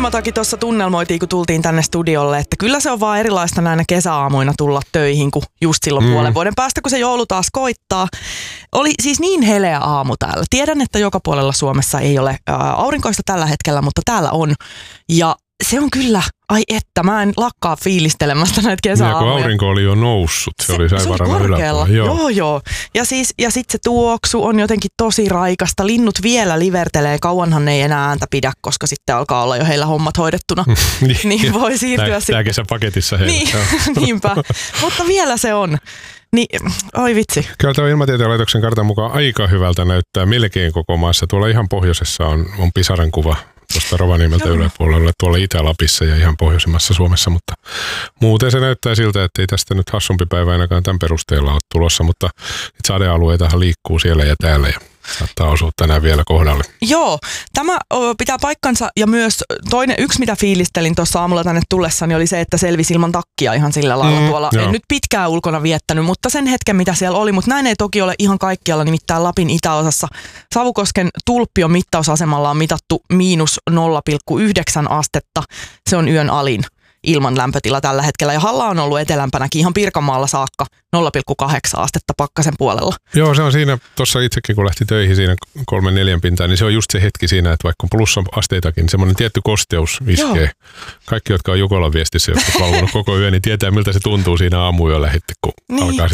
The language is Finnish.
Ilmatakin tuossa tunnelmoitiin, kun tultiin tänne studiolle, että kyllä se on vaan erilaista näinä kesäaamuina tulla töihin kuin just silloin puolen vuoden päästä, kun se joulu taas koittaa. Oli siis niin heleä aamu täällä. Tiedän, että joka puolella Suomessa ei ole aurinkoista tällä hetkellä, mutta täällä on. Ja se on kyllä, ai että, mä en lakkaa fiilistelemästä näitä kesäaamuja. Ja kun aurinko oli jo noussut, se oli varmaan korkealla. Joo. Ja sitten se tuoksu on jotenkin tosi raikasta. Linnut vielä livertelee, kauanhan ne ei enää ääntä pidä, koska sitten alkaa olla jo heillä hommat hoidettuna. Niin voi siirtyä sitten. Tämä kesäpaketissa heillä. Niin, niinpä. Mutta vielä se on. Niin, oi vitsi. Kyllä tämä Ilmatieteen laitoksen kartan mukaan aika hyvältä näyttää melkein koko maassa. Tuolla ihan pohjoisessa on pisaran kuva tuosta Rovaniemeltä yläpuolella, tuolla Itä-Lapissa ja ihan pohjoisimmassa Suomessa, mutta muuten se näyttää siltä, että ei tästä nyt hassumpi päivä ainakaan tämän perusteella ole tulossa, mutta sadealueitahan liikkuu siellä ja täällä ja saattaa osua tänään vielä kohdalle. Joo, tämä pitää paikkansa ja myös yksi mitä fiilistelin tuossa aamulla tänne tullessani oli se, että selvisi ilman takkia ihan sillä lailla tuolla. En nyt pitkään ulkona viettänyt, mutta sen hetken mitä siellä oli, mutta näin ei toki ole ihan kaikkialla, nimittäin Lapin itäosassa Savukosken Tulppion mittausasemalla on mitattu -0,9 astetta. Se on yön alin ilman lämpötila tällä hetkellä. Ja Halla on ollut etelämpänäkin ihan Pirkanmaalla saakka 0,8 astetta pakkasen puolella. Joo, se on siinä, tuossa itsekin kun lähti töihin siinä 3-4 pintaan, niin se on just se hetki siinä, että vaikka plussa-asteitakin, niin semmoinen tietty kosteus iskee. Joo. Kaikki, jotka on Jukolan viestissä joskus valvonut koko yön, niin tietää miltä se tuntuu siinä aamuyöllä heti, kun alkaa sitten